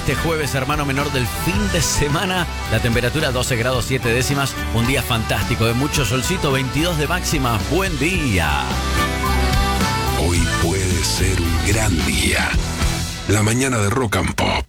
este jueves, hermano menor del fin de semana. La temperatura 12 grados 7 décimas. Un día fantástico, de mucho solcito, 22 de máxima. Buen día. Hoy puede ser un gran día. La mañana de Rock and Pop.